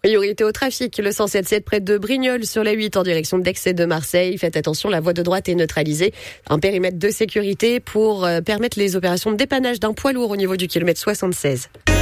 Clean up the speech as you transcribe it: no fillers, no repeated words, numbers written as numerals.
Priorité au trafic, le 177 près de Brignoles sur la 8 en direction d'Aix et de Marseille. Faites attention, la voie de droite est neutralisée. Un périmètre de sécurité pour permettre les opérations de dépannage d'un poids lourd au niveau du kilomètre 76.